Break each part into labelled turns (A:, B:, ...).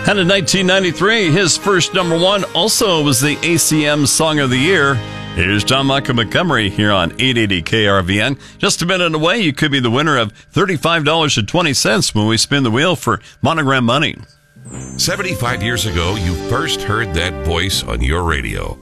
A: And in 1993, his first number one also was the ACM Song of the Year. Here's John Michael Montgomery here on 880 KRVN. Just a minute away, you could be the winner of $35.20 when we spin the wheel for Monogram Money.
B: 75 years ago, you first heard that voice on your radio.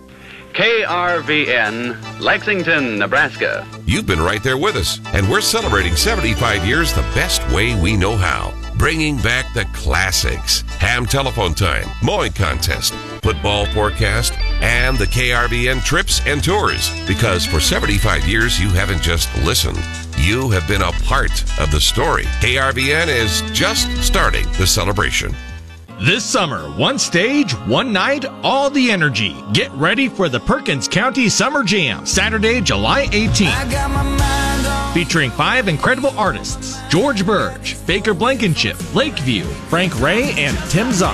C: KRVN, Lexington, Nebraska.
B: You've been right there with us, and we're celebrating 75 years the best way we know how. Bringing back the classics. Ham telephone time, mowing contest, football forecast, and the KRVN trips and tours. Because for 75 years, you haven't just listened. You have been a part of the story. KRVN is just starting the celebration.
D: This summer, one stage, one night, all the energy. Get ready for the Perkins County Summer Jam, Saturday, July 18th. Featuring 5 incredible artists: George Burge, Baker Blankenship, Lakeview, Frank Ray, and Tim Zock.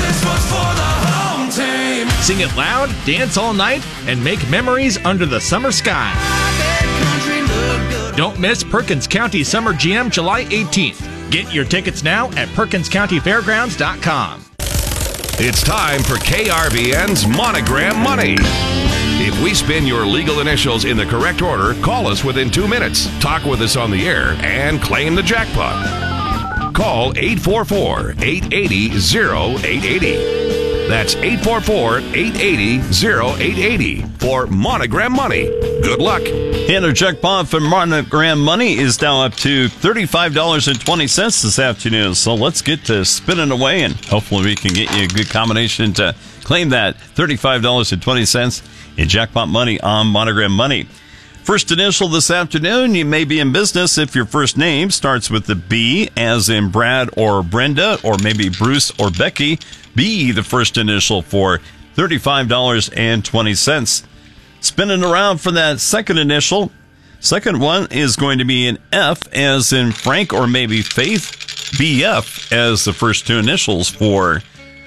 D: Sing it loud, dance all night, and make memories under the summer sky. Don't miss Perkins County Summer Jam, July 18th. Get your tickets now at PerkinsCountyFairgrounds.com.
B: It's time for KRVN's Monogram Money. If we spin your legal initials in the correct order, call us within 2 minutes, talk with us on the air, and claim the jackpot. Call 844-880-0880. That's 844-880-0880 for Monogram Money. Good luck.
A: And our jackpot for Monogram Money is now up to $35.20 this afternoon. So let's get to spinning away, and hopefully we can get you a good combination to claim that $35.20 in jackpot money on Monogram Money. First initial this afternoon, you may be in business if your first name starts with the B, as in Brad or Brenda, or maybe Bruce or Becky. B, the first initial for $35.20. Spinning around for that second initial. Second one is going to be an F, as in Frank or maybe Faith. BF as the first two initials for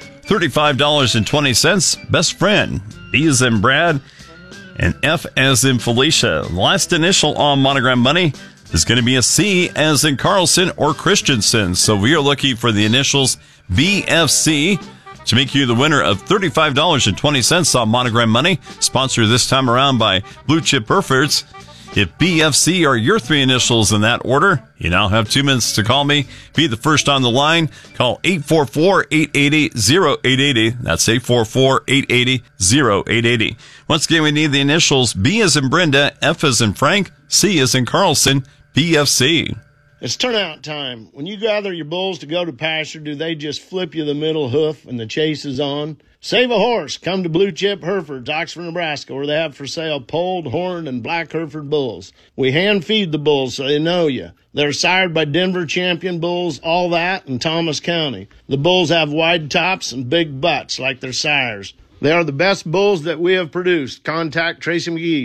A: $35.20. Best friend. B as in Brad, and F as in Felicia. Last initial on Monogram Money is going to be a C, as in Carlson or Christensen. So we are looking for the initials BFC to make you the winner of $35.20 on Monogram Money, sponsored this time around by Blue Chip Herefords. If BFC are your three initials in that order, you now have 2 minutes to call me. Be the first on the line. Call 844-880-0880. That's 844-880-0880. Once again, we need the initials B as in Brenda, F as in Frank, C as in Carlson, BFC.
E: It's turnout time. When you gather your bulls to go to pasture, do they just flip you the middle hoof and the chase is on? Save a horse. Come to Blue Chip Herefords, Oxford, Nebraska, where they have for sale polled, horned, and black Hereford bulls. We hand feed the bulls so they know you. They're sired by Denver champion bulls, all that, in Thomas County. The bulls have wide tops and big butts like their sires. They are the best bulls that we have produced. Contact Tracy McGee,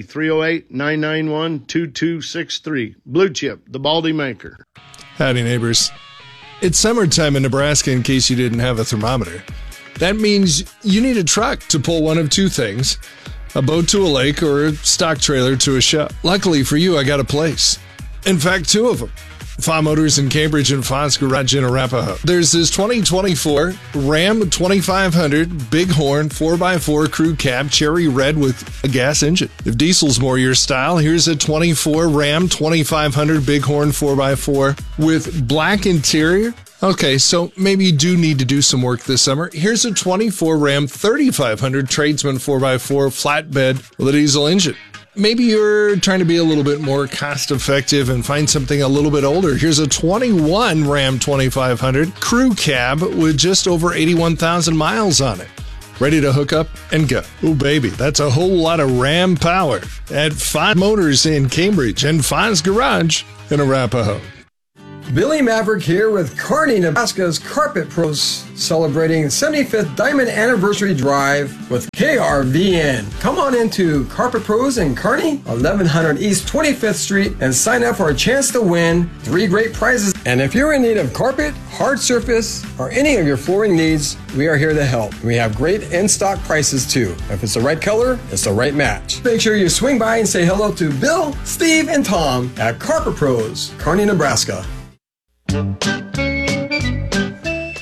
E: 308-991-2263. Blue Chip, the Baldy maker.
F: Howdy, neighbors. It's summertime in Nebraska, in case you didn't have a thermometer. That means you need a truck to pull one of two things: a boat to a lake or a stock trailer to a show. Luckily for you, I got a place. In fact, two of them. Fa Motors in Cambridge and Fa's Garage in Arapahoe. There's this 2024 Ram 2500 Bighorn 4x4 crew cab, cherry red with a gas engine. If diesel's more your style, here's a 24 Ram 2500 Bighorn 4x4 with black interior. Okay, so maybe you do need to do some work this summer. Here's a 24 Ram 3500 Tradesman 4x4 flatbed with a diesel engine. Maybe you're trying to be a little bit more cost effective and find something a little bit older. Here's a 21 Ram 2500 crew cab with just over 81,000 miles on it. Ready to hook up and go. Oh, baby, that's a whole lot of Ram power at Fa Motors in Cambridge and Fa's Garage in Arapahoe.
G: Billy Maverick here with Kearney, Nebraska's Carpet Pros, celebrating 75th Diamond Anniversary Drive with KRVN. Come on into Carpet Pros in Kearney, 1100 East 25th Street, and sign up for a chance to win 3 great prizes. And if you're in need of carpet, hard surface, or any of your flooring needs, we are here to help. We have great in-stock prices too. If it's the right color, it's the right match. Make sure you swing by and say hello to Bill, Steve, and Tom at Carpet Pros, Kearney, Nebraska.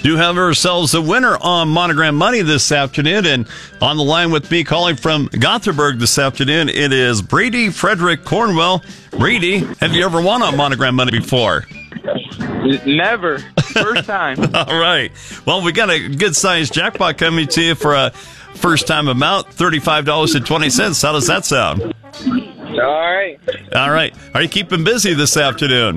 A: Do have ourselves a winner on Monogram Money this afternoon. And on the line with me calling from Gothenburg this afternoon, it is Brady Frederick Cornwell. Brady, have you ever won on Monogram Money before?
H: Never. First time.
A: All right. Well, we got a good-sized jackpot coming to you for a first-time amount, $35.20. How does that sound?
H: All right.
A: All right. Are you keeping busy this afternoon?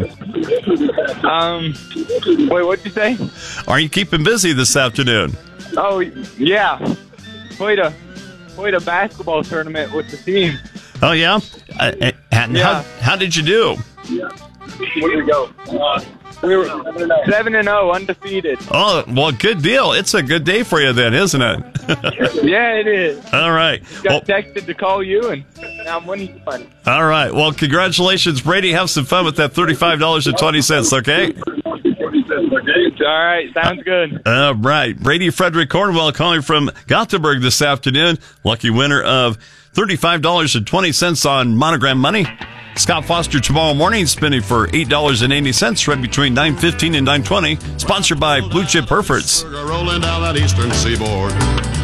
H: Wait, what'd you say?
A: Are you keeping busy this afternoon?
H: Oh, yeah. Played a basketball tournament with the team.
A: Oh, yeah?
H: Yeah.
A: How did you do?
H: Where did we go? We were 7-0, undefeated.
A: Oh, well, good deal. It's a good day for you then, isn't it?
H: Yeah, it is.
A: All right.
H: Got texted to call you, and now I'm winning money.
A: All right. Well, congratulations, Brady. Have some fun with that $35.20, okay?
H: All right. Sounds good.
A: All right. Brady Frederick Cornwell calling from Gothenburg this afternoon. Lucky winner of $35.20 on Monogram Money. Scott Foster tomorrow morning spinning for $8.80 right between 9:15 and 9:20. Sponsored by Blue Chip Herefords.
I: Rolling down that eastern seaboard.